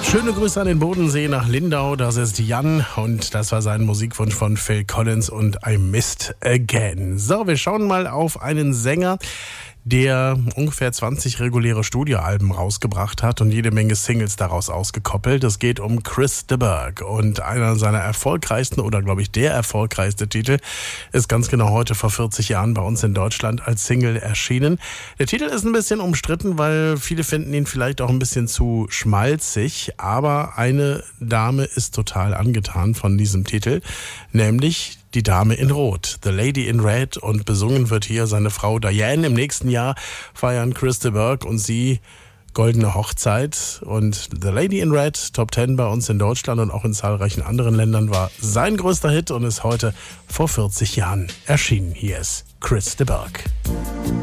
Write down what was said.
Schöne Grüße an den Bodensee nach Lindau, das ist Jan und das war sein Musikwunsch von Phil Collins und I Missed Again. So, wir schauen mal auf einen Sänger, der ungefähr 20 reguläre Studioalben rausgebracht hat und jede Menge Singles daraus ausgekoppelt. Es geht um Chris de Burgh und einer seiner erfolgreichsten oder glaube ich der erfolgreichste Titel ist ganz genau heute vor 40 Jahren bei uns in Deutschland als Single erschienen. Der Titel ist ein bisschen umstritten, weil viele finden ihn vielleicht auch ein bisschen zu schmalzig, aber eine Dame ist total angetan von diesem Titel, nämlich die Dame in Rot, The Lady in Red, und besungen wird hier seine Frau Diane. Im nächsten Jahr feiern Chris de Burgh und sie goldene Hochzeit und The Lady in Red, Top 10 bei uns in Deutschland und auch in zahlreichen anderen Ländern, war sein größter Hit und ist heute vor 40 Jahren erschienen. Hier ist Chris de Burgh.